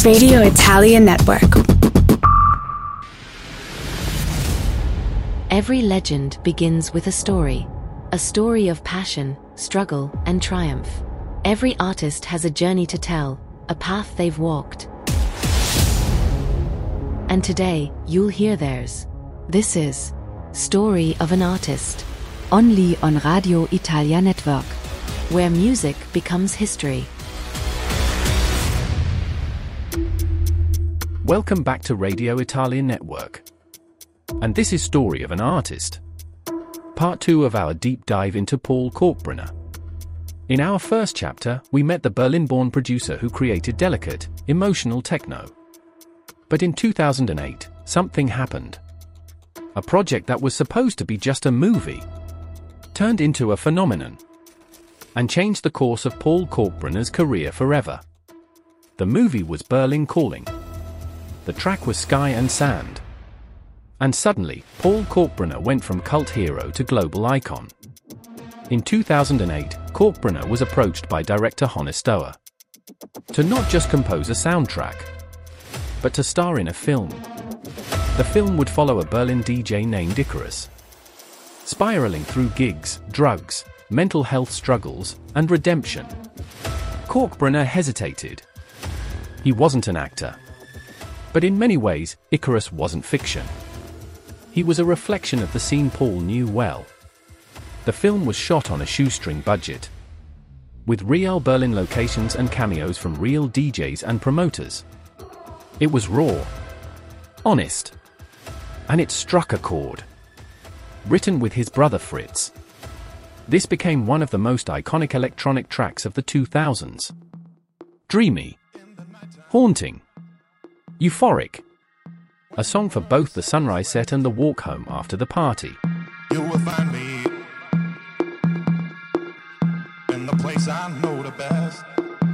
Radio Italia Network. Every legend begins with a story of passion, struggle, and triumph. Every artist has a journey to tell, a path they've walked. And today, you'll hear theirs. This is Story of an Artist, only on Radio Italia Network, where music becomes history. Welcome back to Radio Italia Network. And this is Story of an Artist, part 2 of our deep dive into Paul Kalkbrenner. In our first chapter, we met the Berlin-born producer who created delicate, emotional techno. But in 2008, something happened. A project that was supposed to be just a movie turned into a phenomenon and changed the course of Paul Kalkbrenner's career forever. The movie was Berlin Calling. The track was Sky and Sand. And suddenly, Paul Kalkbrenner went from cult hero to global icon. In 2008, Kalkbrenner was approached by director Hannes Stoer to not just compose a soundtrack, but to star in a film. The film would follow a Berlin DJ named Icarus, spiraling through gigs, drugs, mental health struggles, and redemption. Kalkbrenner hesitated. He wasn't an actor. But in many ways, Icarus wasn't fiction. He was a reflection of the scene Paul knew well. The film was shot on a shoestring budget, with real Berlin locations and cameos from real DJs and promoters. It was raw, honest, and it struck a chord. Written with his brother Fritz, this became one of the most iconic electronic tracks of the 2000s. Dreamy, haunting, euphoric. A song for both the sunrise set and the walk home after the party. You will find me in the place I know the best.